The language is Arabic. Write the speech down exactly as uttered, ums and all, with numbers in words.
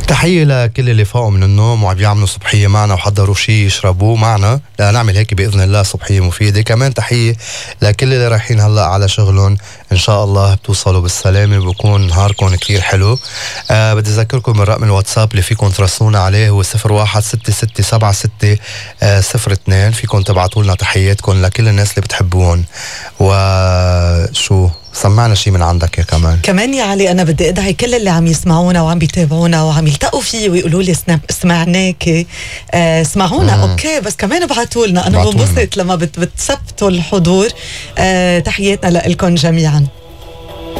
تحية لكل اللي فاقوا من النوم وعم يعملوا صبحية معنا وحضروا شيء يشربوه معنا لنعمل هيك بإذن الله صبحية مفيدة. كمان تحية لكل اللي رايحين هلأ على شغلهم، إن شاء الله بتوصلوا بالسلامة وبكون نهاركم كتير حلو. أه بدي أذكركم من رقم الواتساب اللي فيكم ترسلونا عليه هو صفر واحد ستة ستة سبعة ستة صفر اثنين. فيكم تبعتوا لنا تحياتكم لكل الناس اللي بتحبوهم. وشو سمعنا شيء من عندك يا كمان كمان يا علي؟ أنا بدي أدعي كل اللي عم يسمعونا وعم بيتابعونا وعم يلتقوا فيه ويقولوا لي سمعناك آه اسمعونا. مم. أوكي بس كمان ابعتوا لنا. أنا بنبسط لما بت بتثبتوا الحضور. آه تحياتنا لكم جميعا.